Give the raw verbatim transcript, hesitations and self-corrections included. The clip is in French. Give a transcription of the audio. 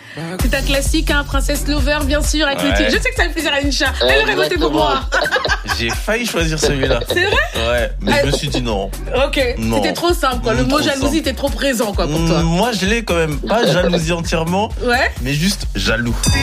C'est un classique, hein, Princess Lover, bien sûr, avec le Ouais. titre. Je sais que ça fait plaisir à Incha. Elle aurait voté pour moi. J'ai failli choisir celui-là. C'est vrai? Ouais, mais je me suis dit non. Ok. Non. C'était trop simple, quoi. Le Mm, mot trop jalousie simple. était trop présent, quoi, pour toi. Mm, Moi, je l'ai quand même. Pas jalousie entièrement, Ouais. mais juste jaloux.